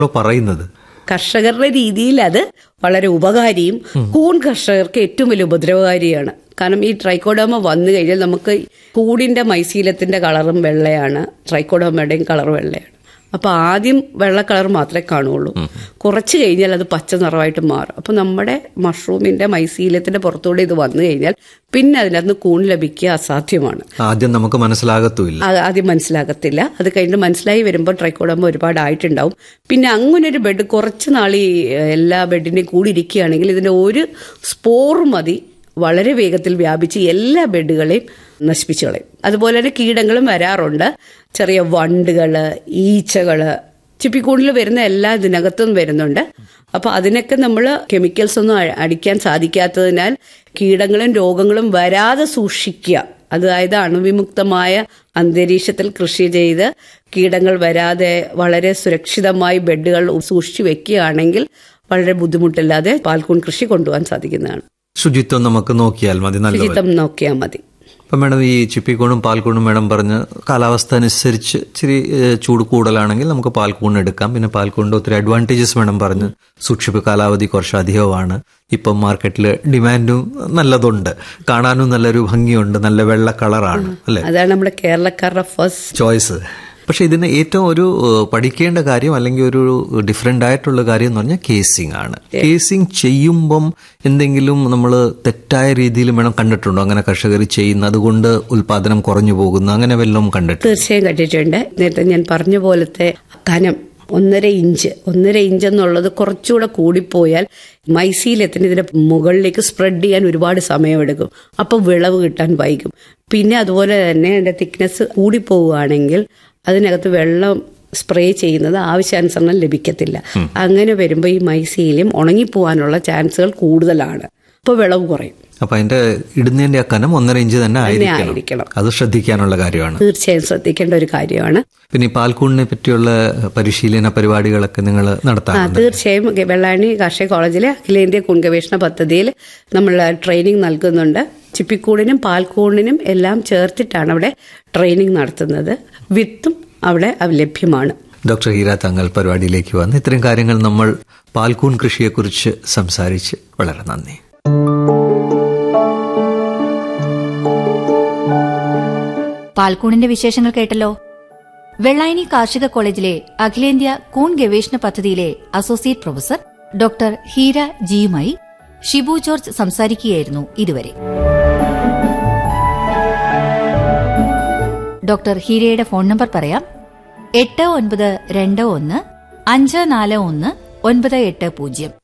പറയുന്നത്? കർഷകരുടെ രീതിയിൽ അത് വളരെ ഉപകാരിയും കൂൺ കർഷകർക്ക് ഏറ്റവും വലിയ ഉപദ്രവകാരിയാണ്. കാരണം ഈ ട്രൈക്കോഡോമ വന്നു കഴിഞ്ഞാൽ നമുക്ക് കൂടിന്റെ മൈസീലത്തിന്റെ കളറും വെള്ളയാണ്, ട്രൈക്കോഡോമയുടെയും കളർ വെള്ളയാണ്. അപ്പൊ ആദ്യം വെള്ള കളർ മാത്രമേ കാണുള്ളൂ. കുറച്ച് കഴിഞ്ഞാൽ അത് പച്ച നിറമായിട്ട് മാറും. അപ്പൊ നമ്മുടെ മഷ്റൂമിന്റെ മൈസീലത്തിന്റെ പുറത്തൂടെ ഇത് വന്നു കഴിഞ്ഞാൽ പിന്നെ അതിനകത്ത് കൂൺ ലഭിക്കുക അസാധ്യമാണ്. ആദ്യം നമുക്ക് മനസ്സിലാകത്തുമില്ല. ആദ്യം മനസ്സിലാകത്തില്ല. അത് കഴിഞ്ഞ് മനസ്സിലായി വരുമ്പോൾ ട്രൈക്കോഡോമ ഒരുപാടായിട്ടുണ്ടാവും. പിന്നെ അങ്ങനൊരു ബെഡ് കുറച്ച് നാൾ ഈ എല്ലാ ബെഡിന്റെയും കൂടി ഇരിക്കുകയാണെങ്കിൽ ഇതിന്റെ ഒരു സ്പോർ മതി വളരെ വേഗത്തിൽ വ്യാപിച്ച് എല്ലാ ബെഡുകളെയും നശിപ്പിച്ചു കളയും. അതുപോലെ തന്നെ കീടങ്ങളും വരാറുണ്ട്. ചെറിയ വണ്ടുകള്, ഈച്ചകള്, ചിപ്പിക്കൂടിൽ വരുന്ന എല്ലാ ഇതിനകത്തും വരുന്നുണ്ട്. അപ്പൊ അതിനൊക്കെ നമ്മൾ കെമിക്കൽസ് ഒന്നും അടിക്കാൻ സാധിക്കാത്തതിനാൽ കീടങ്ങളും രോഗങ്ങളും വരാതെ സൂക്ഷിക്കുക. അതായത് അണുവിമുക്തമായ അന്തരീക്ഷത്തിൽ കൃഷി ചെയ്ത് കീടങ്ങൾ വരാതെ വളരെ സുരക്ഷിതമായി ബെഡുകൾ സൂക്ഷിച്ചു വെക്കുകയാണെങ്കിൽ വളരെ ബുദ്ധിമുട്ടില്ലാതെ പാൽക്കൂൺ കൃഷി കൊണ്ടുപോകാൻ സാധിക്കുന്നതാണ്. ശുചിത്വം നമുക്ക് നോക്കിയാൽ മതി. ശുചിത്വം നോക്കിയാൽ മതി. അപ്പം മാഡം, ഈ ചിപ്പിക്കൂണും പാൽക്കൂണും മാഡം പറഞ്ഞ് കാലാവസ്ഥ അനുസരിച്ച് ഇച്ചിരി ചൂട് കൂടുതലാണെങ്കിൽ നമുക്ക് പാൽക്കൂൺ എടുക്കാം. പിന്നെ പാൽക്കൂണിന്റെ ഒത്തിരി അഡ്വാൻറ്റേജസ് മാഡം പറഞ്ഞ് സൂക്ഷിപ്പ് കാലാവധി കുറച്ച് അധികമാണ്. ഇപ്പം മാർക്കറ്റിൽ ഡിമാൻഡും നല്ലതുണ്ട്, കാണാനും നല്ലൊരു ഭംഗിയുണ്ട്, നല്ല വെള്ള കളറാണ് അല്ലെ? അതാണ് നമ്മുടെ കേരളക്കാരുടെ ഫസ്റ്റ് ചോയ്സ്. പക്ഷെ ഇതിന് ഏറ്റവും ഒരു പഠിക്കേണ്ട കാര്യം അല്ലെങ്കിൽ ഒരു ഡിഫറെന്റ് ആയിട്ടുള്ള കാര്യം എന്ന് പറഞ്ഞാൽ കേസിംഗ് ആണ്. കേസിംഗ് ചെയ്യുമ്പം എന്തെങ്കിലും നമ്മൾ തെറ്റായ രീതിയിൽ വേണം കണ്ടിട്ടുണ്ടോ? അങ്ങനെ കർഷകർ ചെയ്യുന്ന അതുകൊണ്ട് ഉൽപാദനം കുറഞ്ഞു പോകുന്നു, അങ്ങനെ വല്ലതും കണ്ടിട്ടുണ്ട്? തീർച്ചയായും കണ്ടിട്ടുണ്ട്. നേരത്തെ ഞാൻ പറഞ്ഞ പോലത്തെ കനം 1.5 ഇഞ്ച് എന്നുള്ളത് കുറച്ചുകൂടെ കൂടിപ്പോയാൽ മൈസീലത്തിന് ഇതിന്റെ മുകളിലേക്ക് സ്പ്രെഡ് ചെയ്യാൻ ഒരുപാട് സമയമെടുക്കും. അപ്പോൾ വിളവ് കിട്ടാൻ വൈകും. പിന്നെ അതുപോലെ തന്നെ അതിന്റെ തിക്നെസ് കൂടിപ്പോവുകയാണെങ്കിൽ അതിനകത്ത് വെള്ളം സ്പ്രേ ചെയ്യുന്നത് ആവശ്യാനുസരണം ലഭിക്കത്തില്ല. അങ്ങനെ വരുമ്പോൾ ഈ മൈസീലിയം ഉണങ്ങിപ്പോവാനുള്ള ചാൻസുകൾ കൂടുതലാണ്. അപ്പോൾ വിളവ് കുറയും. അപ്പൊ അതിന്റെ ഇടുന്നതിന്റെ ആ കനം 1.5 ഇഞ്ച് തന്നെ ആയിരിക്കണം. അത് ശ്രദ്ധിക്കാനുള്ള കാര്യമാണ്. തീർച്ചയായും ശ്രദ്ധിക്കേണ്ട ഒരു കാര്യമാണ്. പിന്നെ ഈ പാൽക്കൂണിനെ പറ്റിയുള്ള പരിശീലന പരിപാടികളൊക്കെ നിങ്ങൾ നടത്താറുണ്ട്? തീർച്ചയായും. വെള്ളായണി കാർഷിക കോളേജിലെ അഖിലേന്ത്യാ കൂൺ ഗവേഷണ പദ്ധതിയിൽ നമ്മൾ ട്രെയിനിങ് നൽകുന്നുണ്ട്. ചിപ്പിക്കൂടിനും പാൽക്കൂണിനും എല്ലാം ചേർത്തിട്ടാണ് അവിടെ ട്രെയിനിങ് നടത്തുന്നത്. വിത്തും അവിടെ ലഭ്യമാണ്. ഡോക്ടർ ഹീര തങ്ങൾ പരിപാടിയിലേക്ക് വന്ന് ഇത്തരം കാര്യങ്ങൾ നമ്മൾ പാൽക്കൂൺ കൃഷിയെക്കുറിച്ച് സംസാരിച്ച് വളരെ നന്ദി. പാൽക്കൂണിന്റെ വിശേഷങ്ങൾ കേട്ടല്ലോ. വെള്ളായണി കാർഷിക കോളേജിലെ അഖിലേന്ത്യാ കൂൺ ഗവേഷണ പദ്ധതിയിലെ associate professor doctor Heera ജിയുമായി Shibu George സംസാരിക്കുകയായിരുന്നു ഇതുവരെ. ഡോക്ടർ ഹീരയുടെ ഫോൺ നമ്പർ പറയാം: 8921 541 980.